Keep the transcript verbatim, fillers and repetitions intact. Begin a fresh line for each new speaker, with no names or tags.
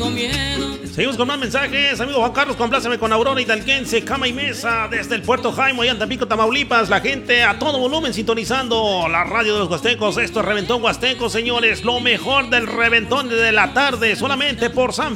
tengo miedo.
Seguimos con más mensajes. Amigo Juan Carlos, compláceme con Aurora Hidalguense, cama y mesa desde el Puerto Jaimo, allá en Tampico, Tamaulipas. La gente a todo volumen sintonizando la radio de los Huastecos. Esto es Reventón Huasteco, señores. Lo mejor del reventón de la tarde, solamente por San